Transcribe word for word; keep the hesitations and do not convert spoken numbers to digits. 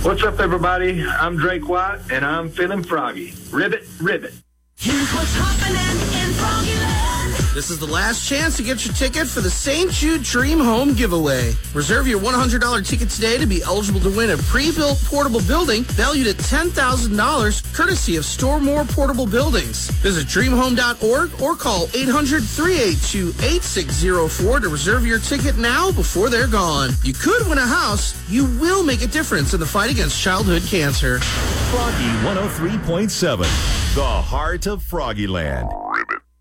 What's up, everybody? I'm Drake White, and I'm feeling froggy. Ribbit, ribbit. Here's what's happening in Froggyland. This is the last chance to get your ticket for the Saint Jude Dream Home giveaway. Reserve your one hundred dollars ticket today to be eligible to win a pre-built portable building valued at ten thousand dollars, courtesy of Store More Portable Buildings. Visit dream home dot org or call eight hundred, three eight two, eight six zero four to reserve your ticket now before they're gone. You could win a house. You will make a difference in the fight against childhood cancer. Froggy one oh three point seven, the heart of Froggyland.